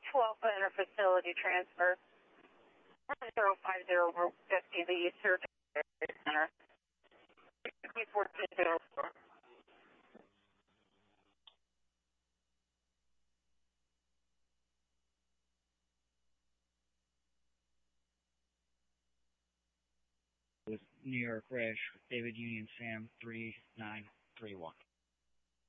12 interfacility transfer. 050 Route 50, the Surgery Center. 1404. With New York Ridge, David Union Sam 3931.